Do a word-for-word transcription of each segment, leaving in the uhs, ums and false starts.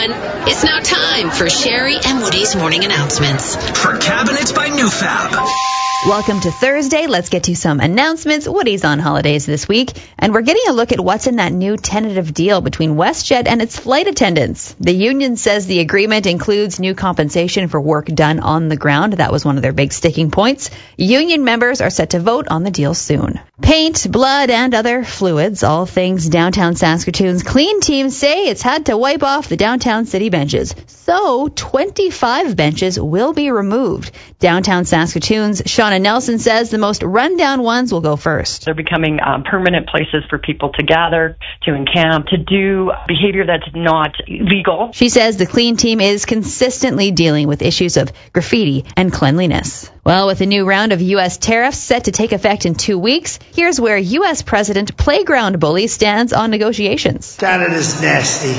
everyone. It's now time for Sherry and Woody's morning announcements. For Cabinets by Newfab. Welcome to Thursday. Let's get to some announcements. Woody's on holidays this week, and we're getting a look at what's in that new tentative deal between WestJet and its flight attendants. The union says the agreement includes new compensation for work done on the ground. That was one of their big sticking points. Union members are set to vote on the deal soon. Paint, blood, and other fluids, all things downtown Saskatoon's clean team say it's had to wipe off the downtown city benches. So twenty-five benches will be removed. Downtown Saskatoon's Shauna Nelson says the most rundown ones will go first. They're becoming um, permanent places for people to gather, to encamp, to do behavior that's not legal. She says the clean team is consistently dealing with issues of graffiti and cleanliness. Well, with a new round of U S tariffs set to take effect in two weeks, here's where U S President Playground Bully stands on negotiations. Canada's nasty.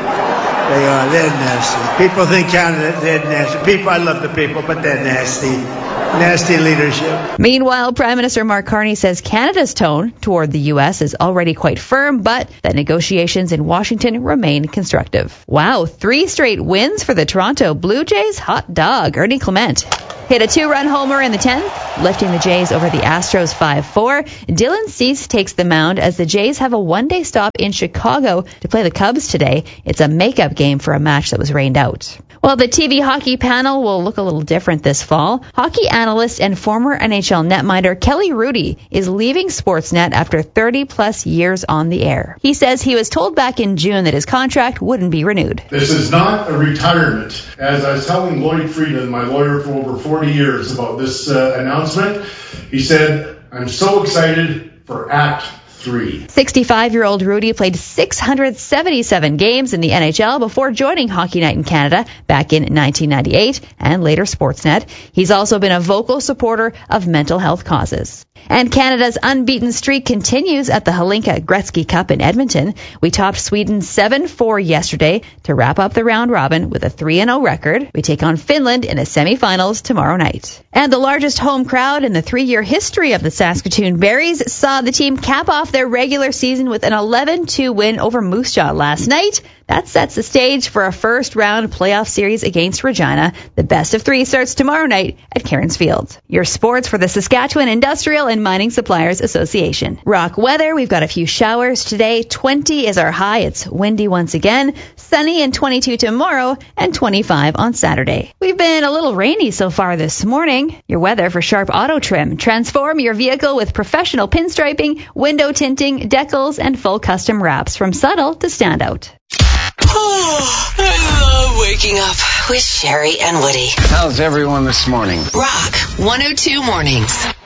They are. They're nasty. People think Canada, they're nasty. People, I love the people, but they're nasty. Nasty leadership. Meanwhile, Prime Minister Mark Carney says Canada's tone toward the U S is already quite firm, but that negotiations in Washington remain constructive. Wow, three straight wins for the Toronto Blue Jays? Hot dog. Ernie Clement hit a two-run homer in the tenth, lifting the Jays over the Astros five four. Dylan Cease takes the mound as the Jays have a one-day stop in Chicago to play the Cubs today. It's a makeup game for a match that was rained out. Well, the T V hockey panel will look a little different this fall. Hockey analyst and former N H L netminder Kelly Rudy is leaving Sportsnet after thirty plus years on the air. He says he was told back in June that his contract wouldn't be renewed. This is not a retirement. As I was telling Lloyd Friedman, my lawyer for over forty years, about this uh, announcement, he said, I'm so excited for Act Three. sixty-five-year-old Rudy played six hundred seventy-seven games in the N H L before joining Hockey Night in Canada back in nineteen ninety-eight and later Sportsnet. He's also been a vocal supporter of mental health causes. And Canada's unbeaten streak continues at the Hlinka Gretzky Cup in Edmonton. We topped Sweden seven four yesterday to wrap up the round robin with a three and oh record. We take on Finland in the semifinals tomorrow night. And the largest home crowd in the three-year history of the Saskatoon Berries saw the team cap off their regular season with an eleven two win over Moose Jaw last night. That sets the stage for a first-round playoff series against Regina. The best of three starts tomorrow night at Cairns Field. Your sports for the Saskatchewan Industrial and Mining Suppliers Association. Rock weather, we've got a few showers today. twenty is our high. It's windy once again. Sunny and twenty-two tomorrow and twenty-five on Saturday. We've been a little rainy so far this morning. Your weather for Sharp Auto Trim. Transform your vehicle with professional pinstriping, window tinting, decals, and full custom wraps from subtle to standout. Oh, I love waking up with Sherry and Woody. How's everyone this morning? Rock one oh two Mornings.